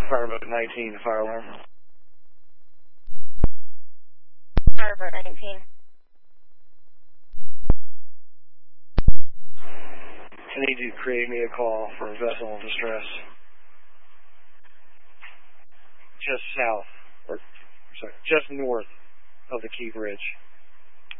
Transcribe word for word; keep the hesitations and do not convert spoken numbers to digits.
Fireboat nineteen, fire alarm. Fireboat nineteen. I need you to create me a call for a vessel in distress. Just south, or sorry, just north of the Key Bridge.